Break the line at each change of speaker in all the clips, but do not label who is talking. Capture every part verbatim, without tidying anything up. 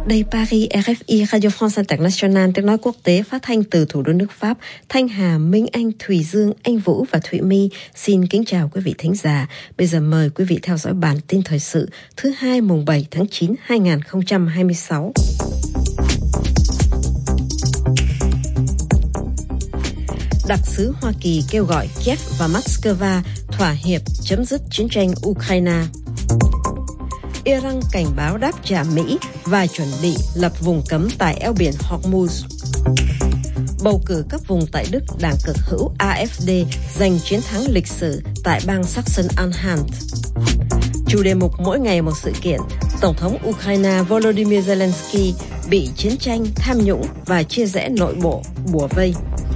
Đây Paris, rờ ép i Radio France International tiếng nói quốc tế phát thanh từ thủ đô nước Pháp. Thanh Hà, Minh Anh, Thùy Dương, Anh Vũ và Thụy My xin kính chào quý vị thính giả. Bây giờ mời quý vị theo dõi bản tin thời sự thứ hai mùng bảy tháng chín năm hai nghìn không trăm hai mươi sáu. Đặc sứ Hoa Kỳ kêu gọi Kiev và Moscow thỏa hiệp chấm dứt chiến tranh Ukraine. Iran cảnh báo đáp trả Mỹ và chuẩn bị lập vùng cấm tại eo biển Hormuz. Bầu cử cấp vùng tại Đức, đảng cực hữu a ép đê giành chiến thắng lịch sử tại bang Saxon-Anhalt. Chủ đề mục mỗi ngày một sự kiện, Tổng thống Ukraine Volodymyr Zelensky bị chiến tranh, tham nhũng và chia rẽ nội bộ bủa vây.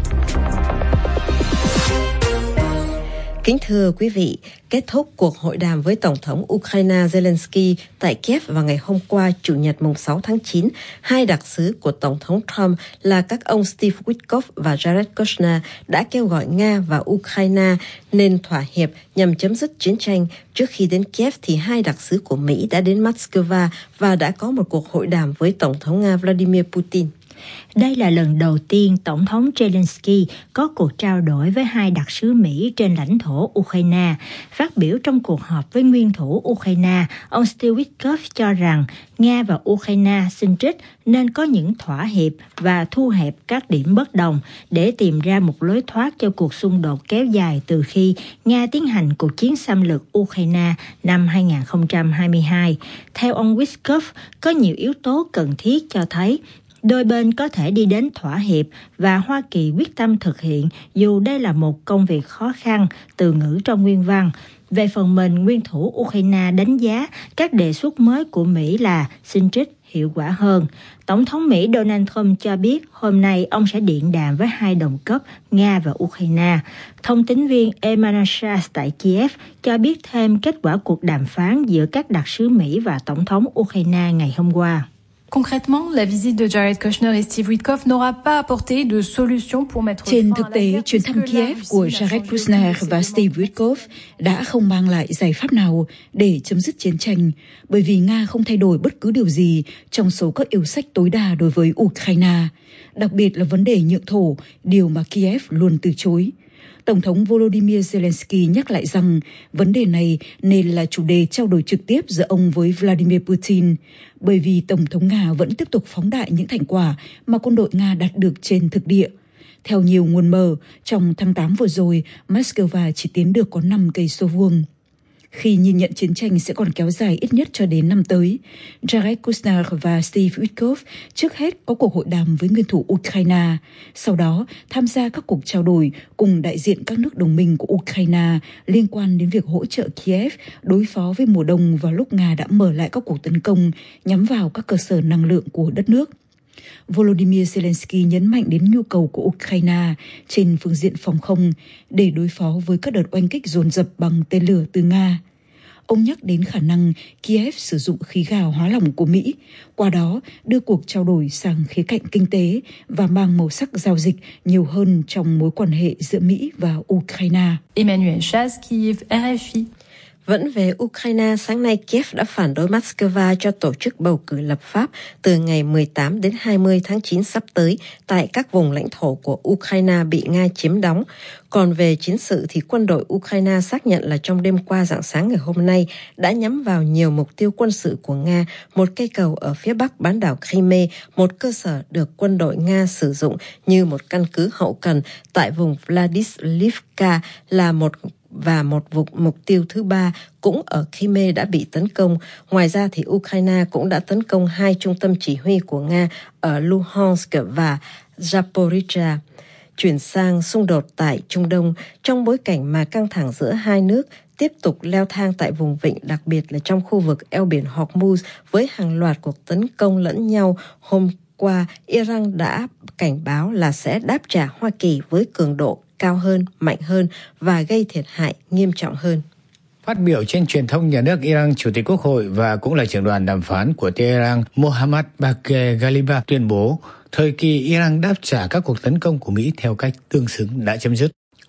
Kính thưa quý vị, kết thúc cuộc hội đàm với Tổng thống Ukraine Zelensky tại Kiev vào ngày hôm qua, Chủ nhật mùng sáu tháng chín, hai đặc sứ của Tổng thống Trump là các ông Steve Witkoff và Jared Kushner đã kêu gọi Nga và Ukraine nên thỏa hiệp nhằm chấm dứt chiến tranh. Trước khi đến Kiev thì hai đặc sứ của Mỹ đã đến Moscow và đã có một cuộc hội đàm với Tổng thống Nga Vladimir Putin.
Đây là lần đầu tiên Tổng thống Zelensky có cuộc trao đổi với hai đặc sứ Mỹ trên lãnh thổ Ukraine. Phát biểu trong cuộc họp với nguyên thủ Ukraine, ông Steve Witkoff cho rằng Nga và Ukraine xin trích nên có những thỏa hiệp và thu hẹp các điểm bất đồng để tìm ra một lối thoát cho cuộc xung đột kéo dài từ khi Nga tiến hành cuộc chiến xâm lược Ukraine năm hai nghìn không trăm hai mươi hai. Theo ông Witkoff, có nhiều yếu tố cần thiết cho thấy đôi bên có thể đi đến thỏa hiệp và Hoa Kỳ quyết tâm thực hiện dù đây là một công việc khó khăn, từ ngữ trong nguyên văn. Về phần mình, nguyên thủ Ukraine đánh giá các đề xuất mới của Mỹ là xin trích hiệu quả hơn. Tổng thống Mỹ Donald Trump cho biết hôm nay ông sẽ điện đàm với hai đồng cấp Nga và Ukraine. Thông tín viên Emmanuel Schwartz tại Kiev cho biết thêm kết quả cuộc đàm phán giữa các đặc sứ Mỹ và Tổng thống Ukraine ngày hôm qua.
Concrètement, la visite de Jared Kushner et Steve Witkoff n'aura pas apporté de solution pour mettre fin à la guerre.
Trên thực tế, chuyến thăm Kiev của Jared Kushner và Steve Witkoff đã không mang lại giải pháp nào để chấm dứt chiến tranh, bởi vì Nga không thay đổi bất cứ điều gì trong số các yêu sách tối đa đối với Ukraine, đặc biệt là vấn đề nhượng thổ, điều mà Kiev luôn từ chối. Tổng thống Volodymyr Zelensky nhắc lại rằng vấn đề này nên là chủ đề trao đổi trực tiếp giữa ông với Vladimir Putin, bởi vì Tổng thống Nga vẫn tiếp tục phóng đại những thành quả mà quân đội Nga đạt được trên thực địa. Theo nhiều nguồn mờ, trong tháng tám vừa rồi, Moscow chỉ tiến được có năm cây số vuông. Khi nhìn nhận chiến tranh sẽ còn kéo dài ít nhất cho đến năm tới, Jared Kushner và Steve Witkoff trước hết có cuộc hội đàm với nguyên thủ Ukraine, sau đó tham gia các cuộc trao đổi cùng đại diện các nước đồng minh của Ukraine liên quan đến việc hỗ trợ Kiev đối phó với mùa đông vào lúc Nga đã mở lại các cuộc tấn công nhắm vào các cơ sở năng lượng của đất nước. Volodymyr Zelensky nhấn mạnh đến nhu cầu của Ukraine trên phương diện phòng không để đối phó với các đợt oanh kích dồn dập bằng tên lửa từ Nga. Ông nhắc đến khả năng Kiev sử dụng khí ga hóa lỏng của Mỹ, qua đó đưa cuộc trao đổi sang khía cạnh kinh tế và mang màu sắc giao dịch nhiều hơn trong mối quan hệ giữa Mỹ và Ukraine.
Emmanuel Schwartz, Kiev, rờ ép i.
Vẫn về Ukraine, sáng nay Kiev đã phản đối Moscow cho tổ chức bầu cử lập pháp từ ngày mười tám đến hai mươi tháng chín sắp tới tại các vùng lãnh thổ của Ukraine bị Nga chiếm đóng. Còn về chiến sự thì quân đội Ukraine xác nhận là trong đêm qua rạng sáng ngày hôm nay đã nhắm vào nhiều mục tiêu quân sự của Nga, một cây cầu ở phía bắc bán đảo Crimea, một cơ sở được quân đội Nga sử dụng như một căn cứ hậu cần tại vùng Vladislivka là một và một vùng mục tiêu thứ ba cũng ở Crimea đã bị tấn công. Ngoài ra thì Ukraine cũng đã tấn công hai trung tâm chỉ huy của Nga ở Luhansk và Zaporizhzhia. Chuyển sang xung đột tại Trung Đông, trong bối cảnh mà căng thẳng giữa hai nước tiếp tục leo thang tại vùng vịnh, đặc biệt là trong khu vực eo biển Hormuz với hàng loạt cuộc tấn công lẫn nhau. Hôm qua, Iran đã cảnh báo là sẽ đáp trả Hoa Kỳ với cường độ cao hơn, mạnh hơn và gây thiệt hại nghiêm trọng hơn.
Phát biểu trên truyền thông nhà nước Iran, Chủ tịch Quốc hội và cũng là trưởng đoàn đàm phán của Tehran, Mohammad Bagher Ghalibaf tuyên bố thời kỳ Iran đáp trả các cuộc tấn công của Mỹ theo cách tương xứng đã chấm dứt.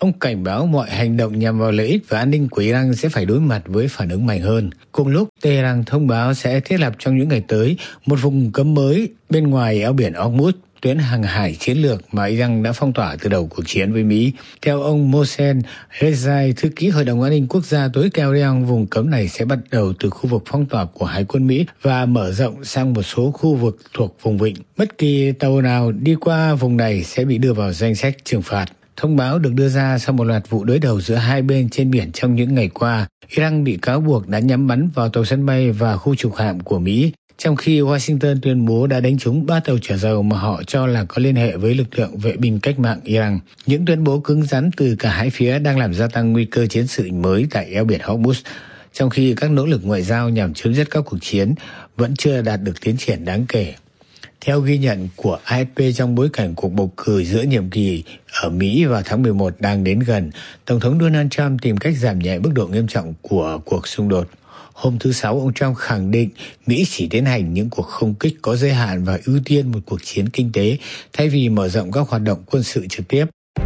Ông cảnh báo mọi hành động nhằm vào lợi ích và an ninh của Iran sẽ phải đối mặt với phản ứng mạnh hơn. Cùng lúc, Tehran thông báo sẽ thiết lập trong những ngày tới một vùng cấm mới bên ngoài eo biển Hormuz, tuyến hàng hải chiến lược mà Iran đã phong tỏa từ đầu cuộc chiến với Mỹ. Theo ông Mohsen Rezai, thư ký Hội đồng An ninh Quốc gia tối cao Iran, vùng cấm này sẽ bắt đầu từ khu vực phong tỏa của Hải quân Mỹ và mở rộng sang một số khu vực thuộc vùng vịnh. Bất kỳ tàu nào đi qua vùng này sẽ bị đưa vào danh sách trừng phạt. Thông báo được đưa ra sau một loạt vụ đối đầu giữa hai bên trên biển trong những ngày qua. Iran bị cáo buộc đã nhắm bắn vào tàu sân bay và khu trục hạm của Mỹ, trong khi Washington tuyên bố đã đánh trúng ba tàu chở dầu mà họ cho là có liên hệ với lực lượng vệ binh cách mạng Iran. Những tuyên bố cứng rắn từ cả hai phía đang làm gia tăng nguy cơ chiến sự mới tại eo biển Hormuz, trong khi các nỗ lực ngoại giao nhằm chấm dứt các cuộc chiến vẫn chưa đạt được tiến triển đáng kể. Theo ghi nhận của a ép pê, trong bối cảnh cuộc bầu cử giữa nhiệm kỳ ở Mỹ vào tháng mười một đang đến gần, Tổng thống Donald Trump tìm cách giảm nhẹ mức độ nghiêm trọng của cuộc xung đột. Hôm thứ Sáu, ông Trump khẳng định Mỹ chỉ tiến hành những cuộc không kích có giới hạn và ưu tiên một cuộc chiến kinh tế thay vì mở rộng các hoạt động quân sự trực tiếp.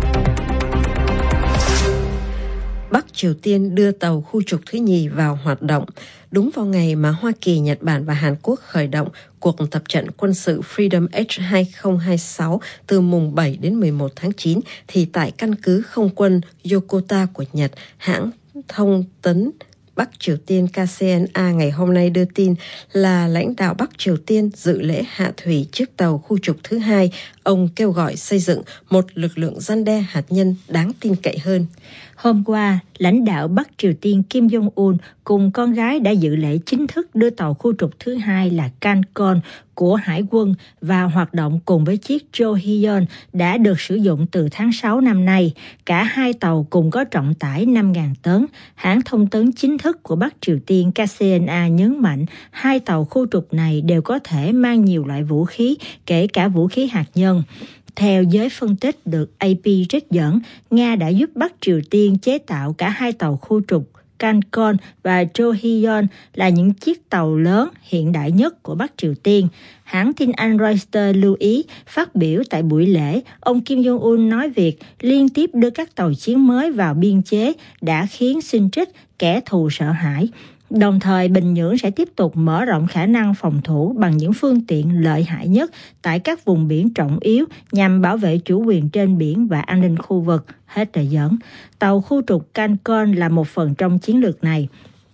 Bắc Triều Tiên đưa tàu khu trục thứ nhì vào hoạt động. Đúng vào ngày mà Hoa Kỳ, Nhật Bản và Hàn Quốc khởi động cuộc tập trận quân sự Freedom H hai không hai sáu từ mùng bảy đến mười một tháng chín, thì tại căn cứ không quân Yokota của Nhật, hãng thông tấn Bắc Triều Tiên K C N A ngày hôm nay đưa tin là lãnh đạo Bắc Triều Tiên dự lễ hạ thủy chiếc tàu khu trục thứ hai. Ông kêu gọi xây dựng một lực lượng răn đe hạt nhân đáng tin cậy hơn.
Hôm qua, lãnh đạo Bắc Triều Tiên Kim Jong-un cùng con gái đã dự lễ chính thức đưa tàu khu trục thứ hai là Kankon của Hải quân vào hoạt động cùng với chiếc Jo-hyun đã được sử dụng từ tháng sáu năm nay. Cả hai tàu cùng có trọng tải năm nghìn tấn. Hãng thông tấn chính thức của Bắc Triều Tiên K C N A nhấn mạnh hai tàu khu trục này đều có thể mang nhiều loại vũ khí, kể cả vũ khí hạt nhân. Theo giới phân tích được A P trích dẫn, Nga đã giúp Bắc Triều Tiên chế tạo cả hai tàu khu trục Kankon và Jo-hyun là những chiếc tàu lớn hiện đại nhất của Bắc Triều Tiên. Hãng tin Anh Reuters lưu ý, phát biểu tại buổi lễ, ông Kim Jong-un nói việc liên tiếp đưa các tàu chiến mới vào biên chế đã khiến Sinh Trích, kẻ thù sợ hãi. Đồng thời, Bình Nhưỡng sẽ tiếp tục mở rộng khả năng phòng thủ bằng những phương tiện lợi hại nhất tại các vùng biển trọng yếu nhằm bảo vệ chủ quyền trên biển và an ninh khu vực. Hết lời dẫn. Tàu khu trục Kankon là một phần trong chiến lược này.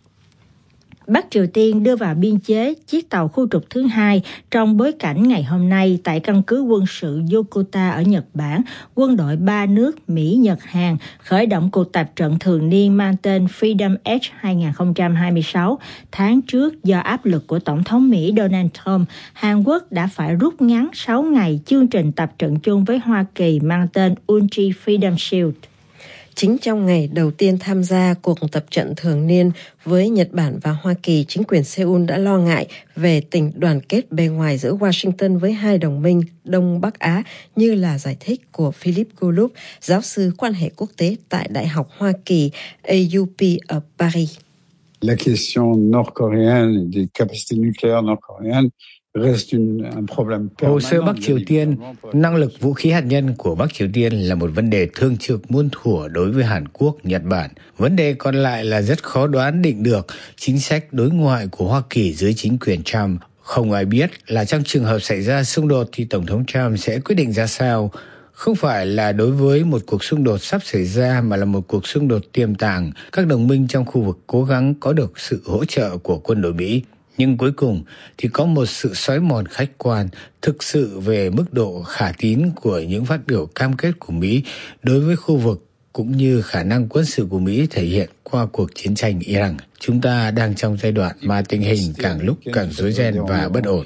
Bắc Triều Tiên đưa vào biên chế chiếc tàu khu trục thứ hai trong bối cảnh ngày hôm nay tại căn cứ quân sự Yokota ở Nhật Bản, quân đội ba nước Mỹ, Nhật, Hàn khởi động cuộc tập trận thường niên mang tên Freedom H hai không hai sáu. Tháng trước, do áp lực của Tổng thống Mỹ Donald Trump, Hàn Quốc đã phải rút ngắn sáu ngày chương trình tập trận chung với Hoa Kỳ mang tên Ulchi Freedom Shield.
Chính trong ngày đầu tiên tham gia cuộc tập trận thường niên với Nhật Bản và Hoa Kỳ, chính quyền Seoul đã lo ngại về tình đoàn kết bề ngoài giữa Washington với hai đồng minh Đông Bắc Á, như là giải thích của Philip Goulub, giáo sư quan hệ quốc tế tại Đại học Hoa Kỳ A U P ở Paris.
La question nord-coréenne des capacités nucléaires nord-coréennes.
Hồ sơ Bắc Triều Tiên, năng lực vũ khí hạt nhân của Bắc Triều Tiên là một vấn đề thương trực muôn thuở đối với Hàn Quốc, Nhật Bản. Vấn đề còn lại là rất khó đoán định được chính sách đối ngoại của Hoa Kỳ dưới chính quyền Trump. Không ai biết là trong trường hợp xảy ra xung đột thì Tổng thống Trump sẽ quyết định ra sao. Không phải là đối với một cuộc xung đột sắp xảy ra mà là một cuộc xung đột tiềm tàng. Các đồng minh trong khu vực cố gắng có được sự hỗ trợ của quân đội Mỹ. Nhưng cuối cùng thì có một sự xói mòn khách quan thực sự về mức độ khả tín của những phát biểu cam kết của Mỹ đối với khu vực cũng như khả năng quân sự của Mỹ thể hiện qua cuộc chiến tranh Iran. Chúng ta đang trong giai đoạn mà tình hình càng lúc càng rối ren và bất ổn.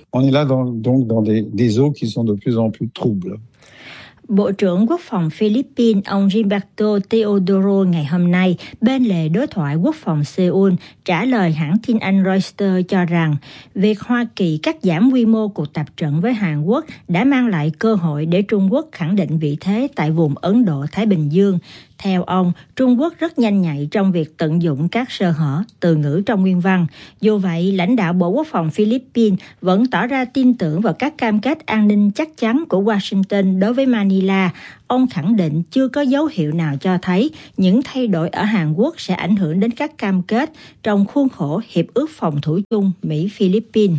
Bộ trưởng Quốc phòng Philippines ông Gilberto Teodoro ngày hôm nay bên lề đối thoại quốc phòng Seoul trả lời hãng tin Anh Reuters cho rằng việc Hoa Kỳ cắt giảm quy mô cuộc tập trận với Hàn Quốc đã mang lại cơ hội để Trung Quốc khẳng định vị thế tại vùng Ấn Độ-Thái Bình Dương. Theo ông, Trung Quốc rất nhanh nhạy trong việc tận dụng các sơ hở từ ngữ trong nguyên văn. Dù vậy, lãnh đạo Bộ Quốc phòng Philippines vẫn tỏ ra tin tưởng vào các cam kết an ninh chắc chắn của Washington đối với Manila. Ông khẳng định chưa có dấu hiệu nào cho thấy những thay đổi ở Hàn Quốc sẽ ảnh hưởng đến các cam kết trong khuôn khổ Hiệp ước Phòng thủ chung Mỹ-Philippines.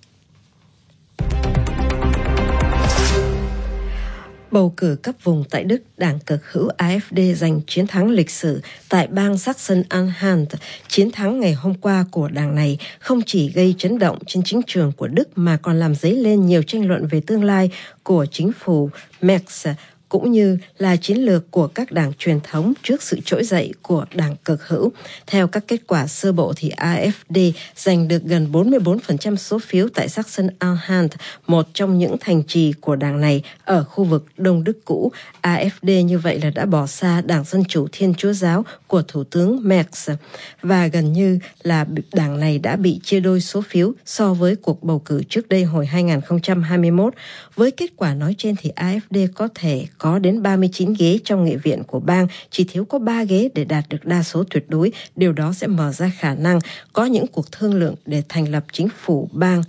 Bầu cử cấp vùng tại Đức, đảng cực hữu a ép đê giành chiến thắng lịch sử tại bang Sachsen-Anhalt. Chiến thắng ngày hôm qua của đảng này không chỉ gây chấn động trên chính trường của Đức mà còn làm dấy lên nhiều tranh luận về tương lai của chính phủ Merz, cũng như là chiến lược của các đảng truyền thống trước sự trỗi dậy của đảng cực hữu. Theo các kết quả sơ bộ thì a ép đê giành được gần bốn mươi bốn phần trăm số phiếu tại Sachsen-Anhalt, một trong những thành trì của đảng này ở khu vực Đông Đức cũ. a ép đê như vậy là đã bỏ xa Đảng Dân Chủ Thiên Chúa Giáo của Thủ tướng Merz, và gần như là đảng này đã bị chia đôi số phiếu so với cuộc bầu cử trước đây hồi hai không hai mốt. Với kết quả nói trên thì a ép đê có thể có đến ba mươi chín ghế trong nghị viện của bang, chỉ thiếu có ba ghế để đạt được đa số tuyệt đối. Điều đó sẽ mở ra khả năng có những cuộc thương lượng để thành lập chính phủ bang.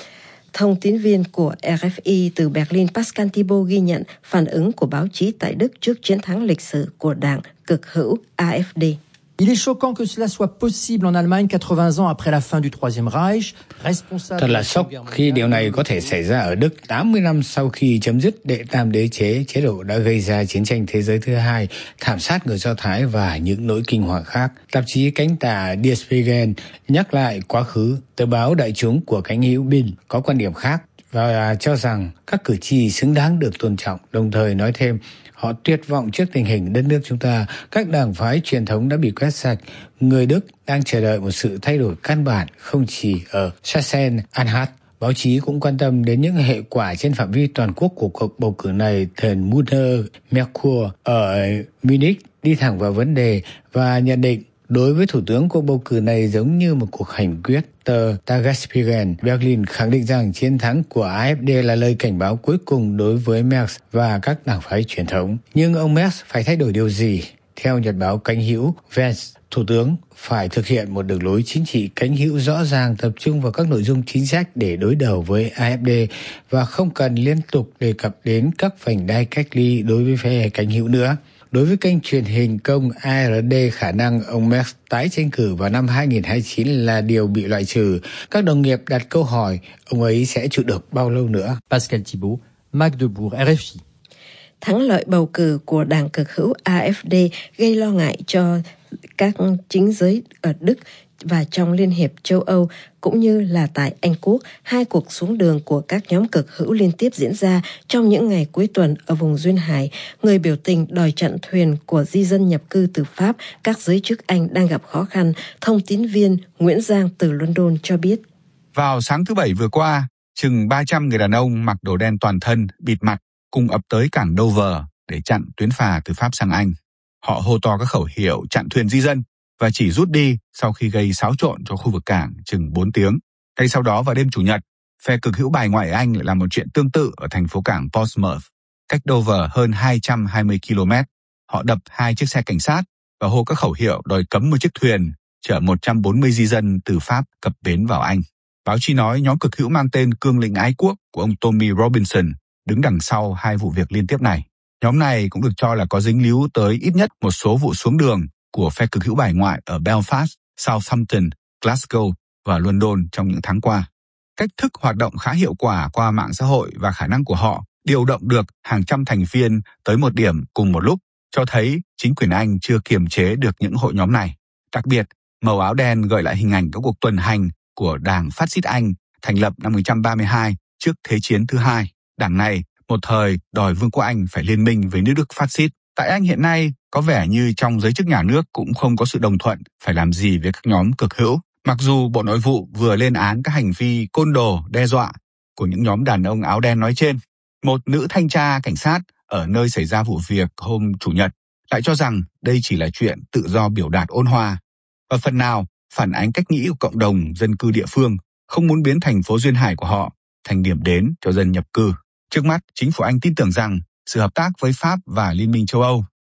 Thông tín viên của rờ ép i từ Berlin Pascal Thibault ghi nhận phản ứng của báo chí tại Đức trước chiến thắng lịch sử của đảng cực hữu a ép đê.
Il est choquant que cela soit possible en Allemagne quatre-vingts ans après la fin du Troisième Reich.
Thật là sốc khi điều này có thể xảy ra ở Đức tám mươi năm sau khi chấm dứt đệ tam đế chế, chế độ đã gây ra chiến tranh thế giới thứ hai, thảm sát người Do Thái và những nỗi kinh hoàng khác. Tạp chí cánh tả Der Spiegel nhắc lại quá khứ. Tờ báo đại chúng của cánh hữu Bild có quan điểm khác và cho rằng các cử tri xứng đáng được tôn trọng, đồng thời nói thêm họ tuyệt vọng trước tình hình đất nước chúng ta. Các đảng phái truyền thống đã bị quét sạch. Người Đức đang chờ đợi một sự thay đổi căn bản, không chỉ ở Sachsen-Anhalt. Báo chí cũng quan tâm đến những hệ quả trên phạm vi toàn quốc của cuộc bầu cử này. Tờ Mutter Merkur ở Munich đi thẳng vào vấn đề và nhận định đối với thủ tướng, cuộc bầu cử này giống như một cuộc hành quyết. Tờ Tagesspiegel Berlin khẳng định rằng chiến thắng của a ép đê là lời cảnh báo cuối cùng đối với Merz và các đảng phái truyền thống. Nhưng ông Merz phải thay đổi điều gì? Theo nhật báo cánh hữu Vance, thủ tướng phải thực hiện một đường lối chính trị cánh hữu rõ ràng, tập trung vào các nội dung chính sách để đối đầu với a ép đê và không cần liên tục đề cập đến các vành đai cách ly đối với phe cánh hữu nữa. Đối với kênh truyền hình công a rờ đê, khả năng ông Merz tái tranh cử vào năm hai không hai chín là điều bị loại trừ. Các đồng nghiệp đặt câu hỏi ông ấy sẽ trụ được bao lâu nữa.
Pascal Thibault, Magdebourg, rờ ép i.
Thắng lợi bầu cử của đảng cực hữu a ép đê gây lo ngại cho các chính giới ở Đức và trong Liên hiệp châu Âu, cũng như là tại Anh Quốc. Hai cuộc xuống đường của các nhóm cực hữu liên tiếp diễn ra trong những ngày cuối tuần ở vùng Duyên Hải. Người biểu tình đòi chặn thuyền của di dân nhập cư từ Pháp. Các giới chức Anh đang gặp khó khăn. Thông tín viên Nguyễn Giang từ London cho biết.
Vào sáng thứ Bảy vừa qua, chừng ba trăm người đàn ông mặc đồ đen toàn thân, bịt mặt, cùng ập tới cảng Dover để chặn tuyến phà từ Pháp sang Anh. Họ hô to các khẩu hiệu chặn thuyền di dân và chỉ rút đi sau khi gây xáo trộn cho khu vực cảng chừng bốn tiếng. Ngay sau đó vào đêm Chủ nhật, phe cực hữu bài ngoại Anh lại làm một chuyện tương tự ở thành phố cảng Portsmouth, cách Dover hơn hai trăm hai mươi ki lô mét. Họ đập hai chiếc xe cảnh sát và hô các khẩu hiệu đòi cấm một chiếc thuyền chở một trăm bốn mươi di dân từ Pháp cập bến vào Anh. Báo chí nói nhóm cực hữu mang tên Cương lĩnh ái quốc của ông Tommy Robinson đứng đằng sau hai vụ việc liên tiếp này. Nhóm này cũng được cho là có dính líu tới ít nhất một số vụ xuống đường của phe cực hữu bài ngoại ở Belfast, Southampton, Glasgow và London trong những tháng qua. Cách thức hoạt động khá hiệu quả qua mạng xã hội và khả năng của họ điều động được hàng trăm thành viên tới một điểm cùng một lúc cho thấy chính quyền Anh chưa kiềm chế được những hội nhóm này. Đặc biệt, màu áo đen gợi lại hình ảnh các cuộc tuần hành của Đảng Phát xít Anh thành lập năm một nghìn chín trăm ba mươi hai trước Thế chiến thứ hai. Đảng này một thời đòi Vương quốc Anh phải liên minh với nước Đức Phát xít. Tại Anh hiện nay, có vẻ như trong giới chức nhà nước cũng không có sự đồng thuận phải làm gì với các nhóm cực hữu. Mặc dù Bộ Nội vụ vừa lên án các hành vi côn đồ, đe dọa của những nhóm đàn ông áo đen nói trên, một nữ thanh tra cảnh sát ở nơi xảy ra vụ việc hôm Chủ nhật lại cho rằng đây chỉ là chuyện tự do biểu đạt ôn hòa và phần nào phản ánh cách nghĩ của cộng đồng dân cư địa phương không muốn biến thành phố Duyên Hải của họ thành điểm đến cho dân nhập cư. Trước mắt, chính phủ Anh tin tưởng rằng sự hợp tác với Pháp và Liên minh châu Âu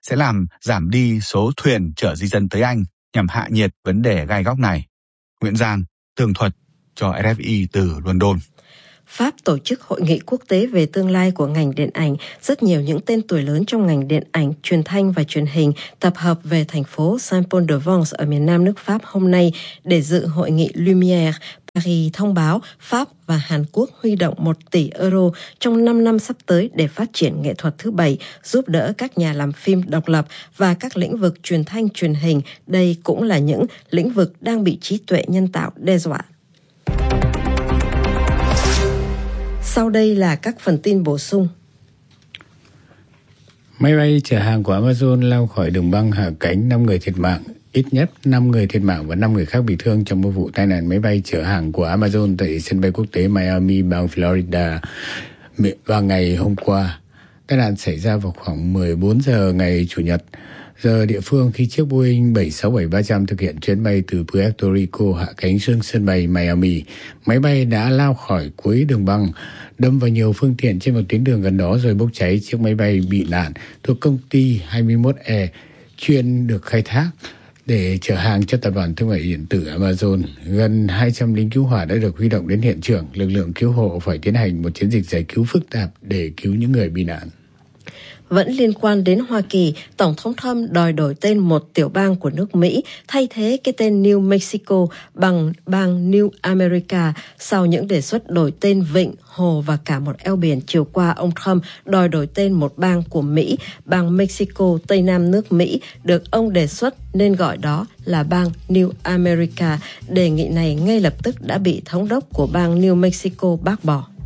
sẽ làm giảm đi số thuyền chở di dân tới Anh nhằm hạ nhiệt vấn đề gai góc này. Nguyễn Giang tường thuật cho rờ ép i từ London.
Pháp tổ chức hội nghị quốc tế về tương lai của ngành điện ảnh. Rất nhiều những tên tuổi lớn trong ngành điện ảnh, truyền thanh và truyền hình tập hợp về thành phố Saint-Paul-de-Vence ở miền nam nước Pháp hôm nay để dự hội nghị Lumière. Paris thông báo Pháp và Hàn Quốc huy động một tỷ euro trong năm năm sắp tới để phát triển nghệ thuật thứ bảy, giúp đỡ các nhà làm phim độc lập và các lĩnh vực truyền thanh truyền hình. Đây cũng là những lĩnh vực đang bị trí tuệ nhân tạo đe dọa. Sau đây là các phần tin bổ sung.
Máy bay chở hàng của Amazon lao khỏi đường băng hạ cánh, năm người thiệt mạng. Ít nhất năm người thiệt mạng và năm người khác bị thương trong một vụ tai nạn máy bay chở hàng của Amazon tại sân bay quốc tế Miami, bang Florida vào ngày hôm qua. Tai nạn xảy ra vào khoảng mười bốn giờ ngày Chủ nhật, giờ địa phương, khi chiếc Boeing bảy sáu bảy ba trăm thực hiện chuyến bay từ Puerto Rico hạ cánh xuống sân bay Miami. Máy bay đã lao khỏi cuối đường băng, đâm vào nhiều phương tiện trên một tuyến đường gần đó rồi bốc cháy. Chiếc máy bay bị nạn thuộc công ty hai mươi mốt E chuyên được khai thác để chở hàng cho tập đoàn thương mại điện tử Amazon. Gần hai trăm lính cứu hỏa đã được huy động đến hiện trường. Lực lượng cứu hộ phải tiến hành một chiến dịch giải cứu phức tạp để cứu những người bị nạn.
Vẫn liên quan đến Hoa Kỳ, Tổng thống Trump đòi đổi tên một tiểu bang của nước Mỹ, thay thế cái tên New Mexico bằng bang New America. Sau những đề xuất đổi tên vịnh, hồ và cả một eo biển, chiều qua ông Trump đòi đổi tên một bang của Mỹ, bang Mexico, Tây Nam nước Mỹ, được ông đề xuất nên gọi đó là bang New America. Đề nghị này ngay lập tức đã bị thống đốc của bang New Mexico bác bỏ.